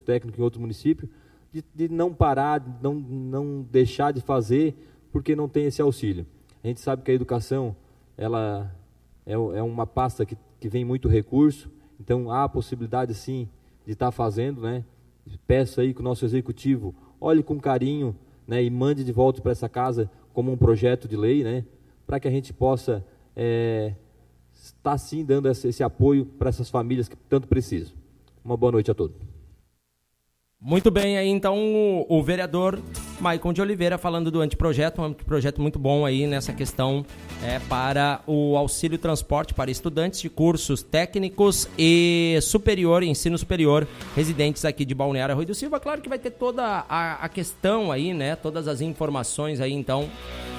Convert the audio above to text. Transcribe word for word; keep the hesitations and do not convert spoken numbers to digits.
técnico em outro município, de, de não parar, de não, não deixar de fazer porque não tem esse auxílio. A gente sabe que a educação ela é, é uma pasta que, que vem muito recurso, então há a possibilidade sim de estar fazendo, né? Peço aí que o nosso executivo olhe com carinho, né, e mande de volta para essa casa como um projeto de lei, né, para que a gente possa é, estar sim dando esse, esse apoio para essas famílias que tanto precisam. Uma boa noite a todos. Muito bem, aí então o, o vereador Maicon de Oliveira falando do anteprojeto, um anteprojeto muito bom aí nessa questão é, para o auxílio transporte para estudantes de cursos técnicos e superior, ensino superior, residentes aqui de Balneário Arroio do Silva. Claro que vai ter toda a, a questão aí, né, todas as informações aí então